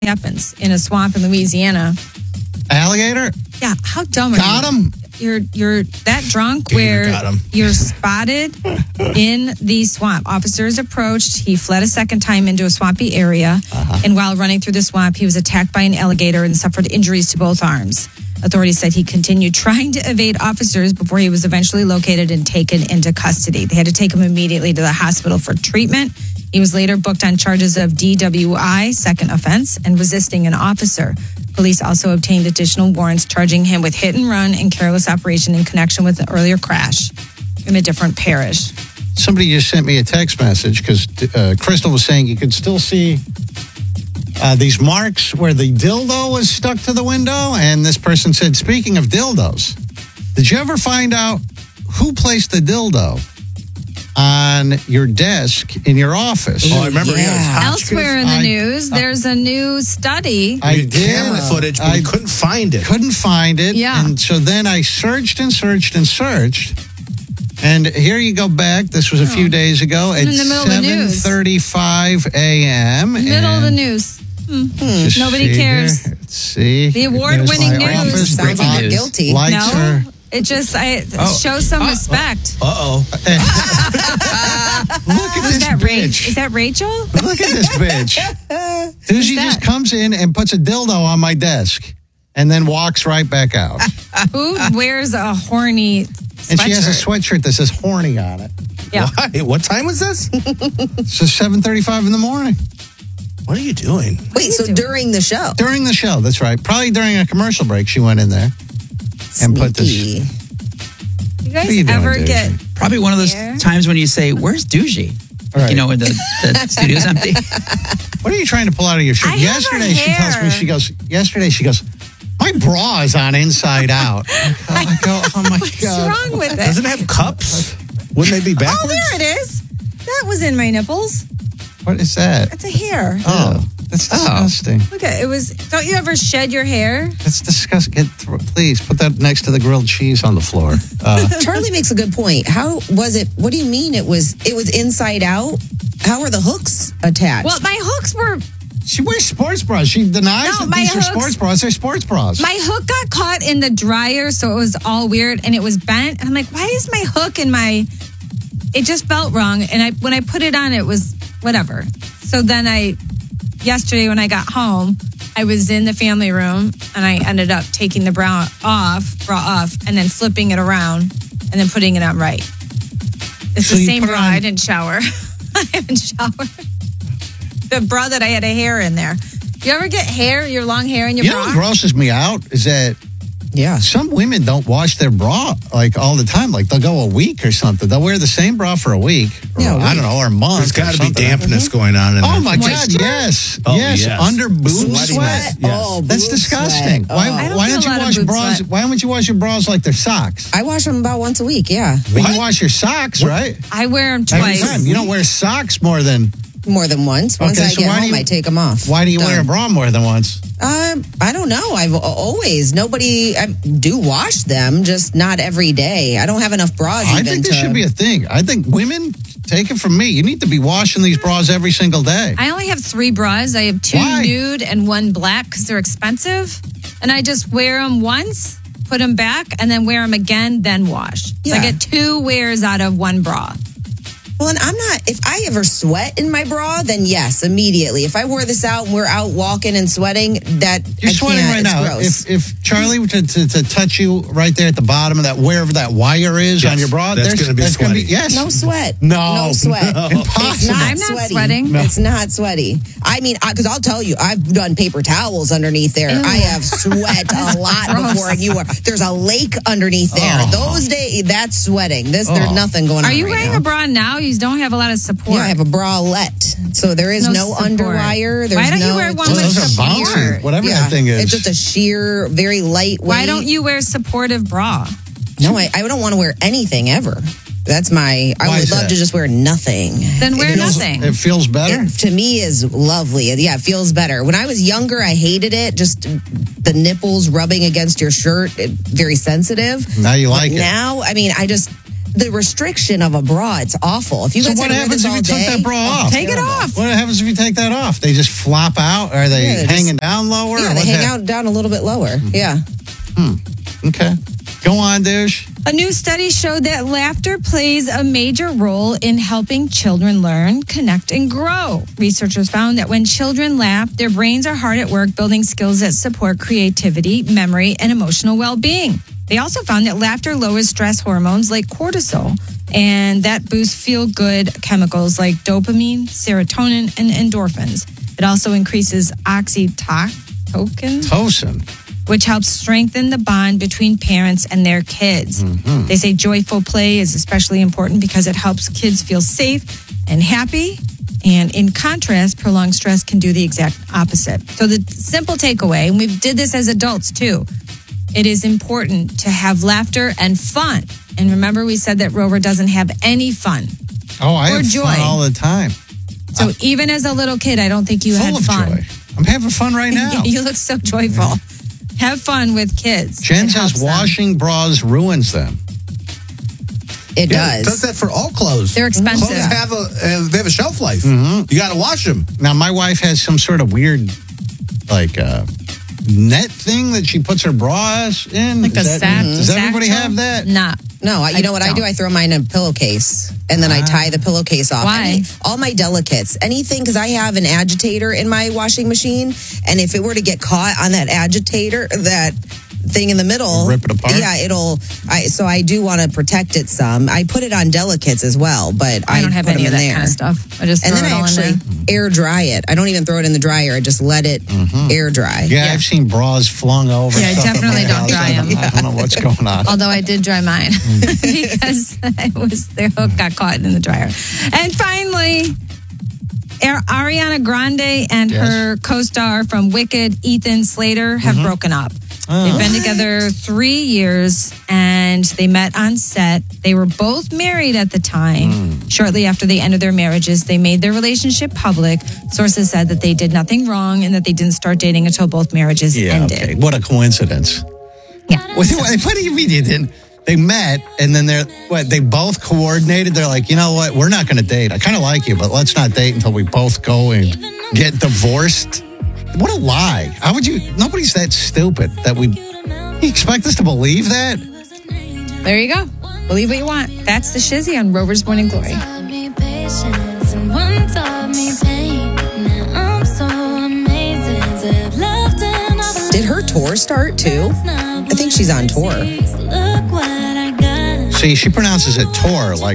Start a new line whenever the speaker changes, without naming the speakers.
happens in a swamp in Louisiana.
Alligator?
Yeah, how dumb are you?
Got him?
You're that drunk
Gator
where
got him.
you're spotted in the swamp. Officers approached. He fled a second time into a swampy area. And while running through the swamp, he was attacked by an alligator and suffered injuries to both arms. Authorities said he continued trying to evade officers before he was eventually located and taken into custody. They had to take him immediately to the hospital for treatment. He was later booked on charges of DWI, second offense, and resisting an officer. Police also obtained additional warrants charging him with hit and run and careless operation in connection with an earlier crash in a different parish.
Somebody just sent me a text message because Crystal was saying you could still see these marks where the dildo was stuck to the window. And this person said, speaking of dildos, did you ever find out who placed the dildo on your desk in your office?
Oh, I remember. Yeah.
Elsewhere in the news, there's a new study.
I did.
Camera footage, but we couldn't find it.
Couldn't find it.
Yeah.
And so then I searched and searched and searched. And here you go back. This was a few days ago at
In the middle of the news.
7:35 a.m.
Middle of the news.
Just
Nobody
see
cares.
here. Let's see.
The award-winning
There's my
news.
office.
Sounds like they're guilty.
Lights
No,
are...
it just shows some respect.
Uh-oh.
Look at
Who's
this
that?
bitch.
Is that Rachel?
Look at this bitch. Dude, she just comes in and puts a dildo on my desk and then walks right back out.
Who wears a horny sweatshirt?
And she has a sweatshirt that says horny on it.
Yeah.
Why? What time was this?
It's just 7:35 in the morning.
What are you doing?
Wait, so during the show?
During the show, that's right. Probably during a commercial break, she went in there and put this.
Sneaky.
You
What are you
guys
doing,
ever
Daisy?
get
Probably one of those
Here?
times when you say, "Where's Doogie?"
Right.
You know, when the studio's empty.
What are you trying to pull out of your shirt?
I have
Yesterday,
a
she tells me, she goes, my bra is on inside out. I go, oh my
What's
God.
wrong with it?
Doesn't it have cups? Wouldn't they be
Oh,
backwards?
there it is. That was in my nipples.
What is that?
It's a hair.
Oh, that's disgusting.
Look at it. Was. Don't you ever shed your hair?
That's disgusting. Please put that next to the grilled cheese on the floor.
Charlie makes a good point. How was it? What do you mean it was inside out? How are the hooks attached?
Well, my hooks were.
She wears sports bras. She denies
No,
that
my
these are
hooks-
sports bras. They're sports bras.
My hook got caught in the dryer, so it was all weird, and it was bent. And I'm like, why is my hook in my? It just felt wrong, and when I put it on, it was whatever. So then yesterday when I got home, I was in the family room, and I ended up taking the bra off, and then flipping it around, and then putting it on right. It's
So
the
you
same
put it
bra.
on-
I didn't shower. I haven't showered. The bra that I had a hair in there. You ever get hair, your long hair in your
You
bra?
know what grosses me out is that
yeah.
some women don't wash their bra like all the time. Like they'll go a week or something. They'll wear the same bra for a week. Or,
Yeah, a
I don't know, or a month.
There's got
or
to be
something.
dampness going on in
Oh
there.
my God!
Moisture?
Yes,
Oh,
yes,
yes.
under boob
Sweatiness.
sweat.
Yes.
Oh,
That's
boob
disgusting.
sweat.
Why?
Oh.
I don't
Why
do
don't
a
you
lot of
wash
boob
bras?
sweat.
Why don't you wash your bras like they're socks?
I wash them about once a week. Yeah,
But you wash your socks, right?
I wear them
Every
twice.
time. You don't wear socks more than.
more than once. Once
Okay,
I
so
get
why do
home,
you-
I take them off.
Why do you wear a
Done.
bra more than once?
I don't know. I've always I do wash them, just not every day. I don't have enough bras.
I
even
think
to,
this should be a thing. I think women, take it from me, you need to be washing these bras every single day.
I only have 3 bras. I have 2
Why?
nude and 1 black because they're expensive. And I just wear them once, put them back, and then wear them again, then wash. So I
Yeah.
get 2 wears out of 1 bra.
Well, and I'm not. If I ever sweat in my bra, then yes, immediately. If I wore this out and we're out walking and sweating, that
You're
I
sweating
can't,
right
it's
now.
Gross.
If Charlie were to touch you right there at the bottom of that, wherever that wire is
Yes,
on your bra,
that's gonna be sweaty.
yes.
no sweat.
No.
no sweat.
No.
It's
Impossible.
not
I'm not
sweaty.
sweating.
It's not sweaty. I mean, because I'll tell you, I've done paper towels underneath there.
Ew.
I have sweat a lot before you are. There's a lake underneath there.
Oh.
Those days, that's sweating. There's nothing going on.
Are you
right
wearing
now.
a bra now? You don't have a lot of support.
Yeah, I have a bralette. So there is no
support.
underwire. There's
Why don't you
no,
wear one
Well,
with
those are
support?
bouncy, whatever
Yeah,
that thing is.
it's just a sheer, very lightweight.
Why don't you wear supportive bra?
No, I don't want to wear anything ever. That's my. I
Why
would
is
love
that?
to just wear nothing.
Then wear
It feels-
nothing.
It feels better.
It, to me, is lovely. Yeah, it feels better. When I was younger, I hated it. Just the nipples rubbing against your shirt, very sensitive.
Now you like it.
Now, I mean, the restriction of a bra, it's awful. If you
So
guys
what
had to wear
happens
this
if
all
you took
day,
that bra off?
Take it off.
What happens if you take that off? They just flop out? Are they
Yeah, they
hanging down lower?
Yeah,
or
they
what's
hang
that?
out down a little bit lower. Yeah.
Okay. Go on, douche.
A new study showed that laughter plays a major role in helping children learn, connect, and grow. Researchers found that when children laugh, their brains are hard at work building skills that support creativity, memory, and emotional well-being. They also found that laughter lowers stress hormones like cortisol, and that boosts feel-good chemicals like dopamine, serotonin, and endorphins. It also increases oxytocin,
Tosin.
which helps strengthen the bond between parents and their kids. They say joyful play is especially important because it helps kids feel safe and happy. And in contrast, prolonged stress can do the exact opposite. So the simple takeaway, and we did this as adults too, it is important to have laughter and fun. And remember, we said that Rover doesn't have any fun.
Oh, I
Or
have
joy.
fun all the time.
So even as a little kid, I don't think you
Full
had
of
fun.
joy. I'm having fun right now.
You look so joyful. Have fun with kids.
Jen
It helps
says
them.
washing bras ruins them.
It
Yeah,
does.
it does that for all clothes.
They're expensive.
Clothes have a shelf life.
Mm-hmm.
You got to wash them.
Now, my wife has some sort of weird, like, net thing that she puts her bras in.
Like a sack.
Does everybody
satchel?
have that?
Nah.
No, you know what I do? I throw mine in a pillowcase and then I tie the pillowcase off.
Why?
All my delicates, anything, because I have an agitator in my washing machine. And if it were to get caught on that agitator, that thing in the middle,
Rip it apart?
Yeah, so I do want to protect it some. I put it on delicates as well, but
I don't have
put
any
them
of
in
that
there.
kind of stuff. I just
And
throw
then
it
I
all in
actually
there.
air dry it. I don't even throw it in the dryer. I just let it air dry.
Yeah, I've seen bras flung over.
Yeah, I
stuff in
definitely
my
don't
house.
dry 'em.
I don't know what's going on.
Although I did dry mine because the hook got caught in the dryer. And finally, Ariana Grande and her co-star from Wicked, Ethan Slater, have broken up. They've been together 3 years and they met on set. They were both married at the time. Shortly after the end of their marriages, they made their relationship public. Sources said that they did nothing wrong and that they didn't start dating until both marriages ended.
Okay. What a coincidence.
Yeah.
What do you mean you didn't? They met and then they both coordinated. They're like, you know what? We're not going to date. I kind of like you, but let's not date until we both go and get divorced. What a lie. How would you? Nobody's that stupid that you expect us to believe that?
There you go. Believe what you want. That's the Shizzy on Rover's Morning Glory.
Did her tour start too? I think she's on tour.
See, she pronounces it tour like